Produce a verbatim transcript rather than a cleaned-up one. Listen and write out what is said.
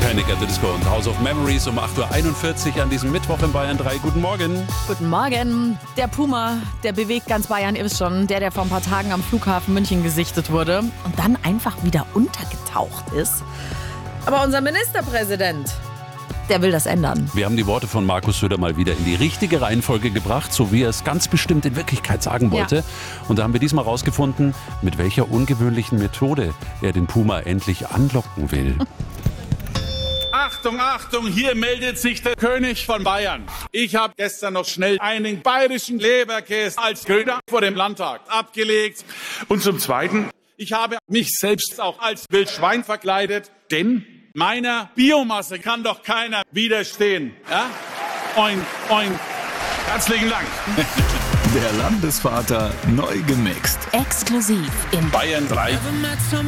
Panic at the Disco und House of Memories um acht Uhr einundvierzig an diesem Mittwoch in Bayern drei. Guten Morgen. Guten Morgen. Der Puma, der bewegt ganz Bayern, ihr wisst schon, der, der vor ein paar Tagen am Flughafen München gesichtet wurde und dann einfach wieder untergetaucht ist. Aber unser Ministerpräsident, der will das ändern. Wir haben die Worte von Markus Söder mal wieder in die richtige Reihenfolge gebracht, so wie er es ganz bestimmt in Wirklichkeit sagen wollte. Ja. Und da haben wir diesmal rausgefunden, mit welcher ungewöhnlichen Methode er den Puma endlich anlocken will. Achtung, Achtung, hier meldet sich der König von Bayern. Ich habe gestern noch schnell einen bayerischen Leberkäse als Köder vor dem Landtag abgelegt. Und zum Zweiten, ich habe mich selbst auch als Wildschwein verkleidet, denn meiner Biomasse kann doch keiner widerstehen. Ja? Oink, oink. Herzlichen Dank. Der Landesvater neu gemixt. Exklusiv in Bayern drei.